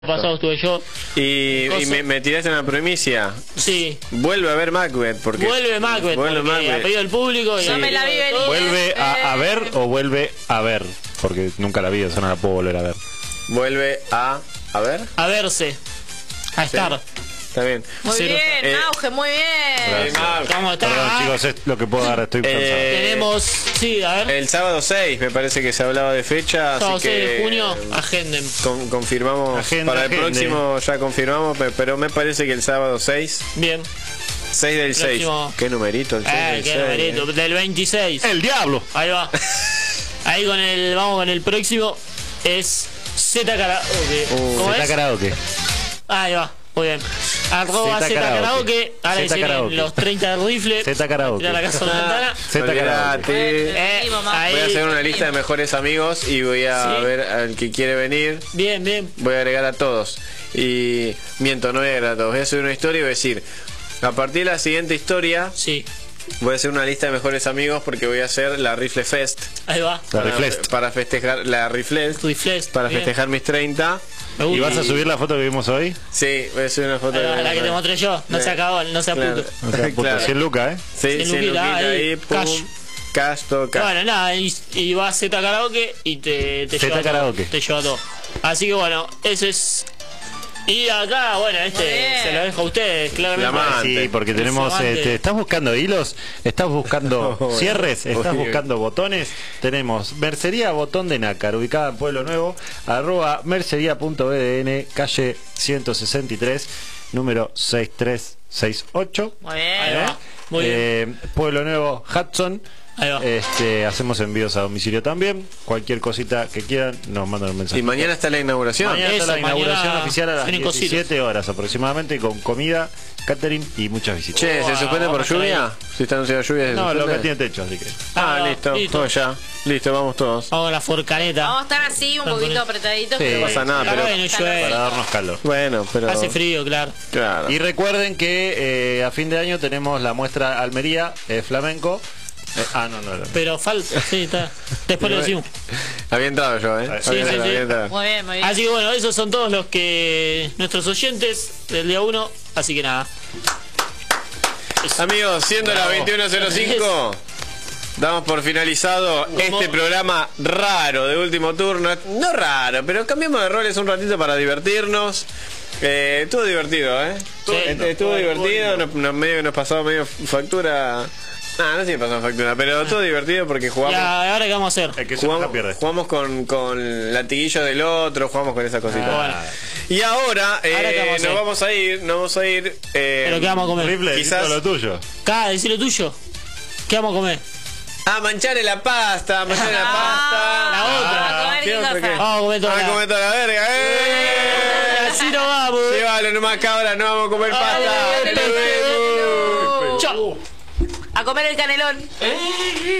pasado estuve yo. Y me tiraste una primicia. Sí. Vuelve a ver Macbeth. Porque vuelve Macbeth. Ha pedido el público. Yo me la vi venir. ¿Vuelve a ver o vuelve a ver? Porque nunca la vi, eso no la puedo volver a ver. Vuelve a ver. A verse. A estar. Está bien. Muy bien, Auge, muy bien. ¿Cómo está? Perdón, chicos, es lo que puedo dar, estoy cansado. Tenemos, sí, a ver. El sábado 6 me parece que se hablaba de fecha. Sábado así 6 que de junio, agenden. Confirmamos. Agenda, para el próximo ya confirmamos, pero me parece que el sábado 6. Bien. 6 del 6. Próximo. ¿Qué numerito? El 6 del Qué 6. numerito. Del 26. ¡El diablo! Ahí va. Ahí con el, vamos con el próximo. Es Z Karaoke. ¿Cómo Z es? Karaoke. Ahí va. Muy bien. Arroba Z Karaoke. Ahora Z que Karaoke. los 30 de rifle. Z Karaoke. Tirar la casa por la ventana. Z Karaoke. Ahí. Voy a hacer una lista de mejores amigos y voy a Sí. ver al que quiere venir. Bien, bien. Voy a agregar a todos. Y miento, no voy a agregar a todos. Voy a subir una historia y voy a decir, a partir de la siguiente historia, Sí. voy a hacer una lista de mejores amigos porque voy a hacer la Rifle Fest. Ahí va. La Riflest. Para festejar la Riflest. Riflest. Para Bien. festejar mis 30. Me gusta. ¿Y vas a subir la foto que vimos hoy? Sí, voy a subir una foto. Ahí va, la que te mostré yo. No se acabó, no se Claro. aputo. O sea, puto, Claro. 100 lucas, ¿eh? Sí, 100 100 luquitas, luquitas ahí, ahí, pum. cash. Cash, todo cash. Bueno, nada, y va a Z Karaoke y te Z lleva Karaoke. todo. Te lleva todo. Así que bueno, ese es. Y acá, bueno, Muy bien. se lo dejo a ustedes, claramente. La mano. Sí, porque tenemos. Amante. ¿Estás buscando hilos? ¿Estás buscando Oye, cierres? ¿Estás oye. buscando botones? Tenemos Mercería Botón de Nácar, ubicada en Pueblo Nuevo, @ mercería.bdn, calle 163, número 6368. Muy Ahí bien. va. Muy bien. Pueblo Nuevo, Hudson. Ahí va. Hacemos envíos a domicilio también. Cualquier cosita que quieran, nos mandan un mensaje. Y mañana está la inauguración. Mañana está Eso, la inauguración mañana oficial a las vienen 17 horas aproximadamente, con comida, catering y muchas visitas. Che, ¿se Bueno, suspende por vamos a lluvia? Si está anunciada lluvia, ¿se No, suspende? lo que tiene techo, así que. Listo, listo. todo ya. Listo, vamos todos. Vamos a la forcaneta. Vamos a estar así, un poquito apretaditos. Sí, pero no pasa nada, Claro, pero- bueno, Calor. llueve. Para darnos calor. Bueno, pero... Hace frío, claro. Claro. Y recuerden que a fin de año tenemos la muestra Almería flamenco. No. Pero falta, sí, está. Después lo decimos. Había entrado yo, ¿eh? Sí, Había sí, entrado, sí. había entrado. Muy bien, muy bien. Así que bueno, esos son todos los que nuestros oyentes del día 1. Así que nada. Amigos, siendo las 21:05, damos por finalizado este programa raro de último turno. No raro, pero cambiamos de roles un ratito para divertirnos. Estuvo divertido, ¿eh? Sí. Estuvo divertido, medio que nos pasamos medio factura. No sé si pasamos factura, pero estuvo divertido porque ¿Y jugamos. ahora qué vamos a hacer? El que se enoja pierde. Jugamos con latiguillo del otro, jugamos con esas cositas. Bueno. Y ahora, ¿qué vamos a hacer? nos vamos a ir. ¿Pero qué vamos a comer? Rifle, Quizás- lo tuyo. Acá, decí lo tuyo. ¿Qué vamos a comer? A mancharle la pasta, mancharle la pasta. La otra. A comer ¿Qué qué otra cosa? qué? Vamos a comer toda Ah, la... comer toda la verga. Así nos vamos. Llévalo nomás, cabra, no vamos a comer pasta. Dale, Nos vemos. Chao. A comer el canelón.